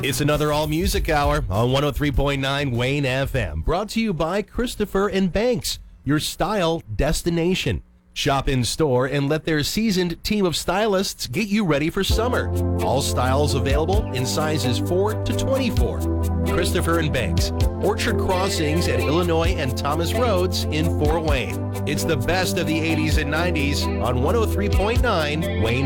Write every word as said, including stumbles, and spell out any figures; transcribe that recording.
It's another All Music Hour on one oh three point nine Wayne F M. Brought to you by Christopher and Banks, your style destination. Shop in store and let their seasoned team of stylists get you ready for summer. All styles available in sizes four to twenty-four. Christopher and Banks, Orchard Crossings at Illinois and Thomas Roads in Fort Wayne. It's the best of the eighties and nineties on one oh three point nine Wayne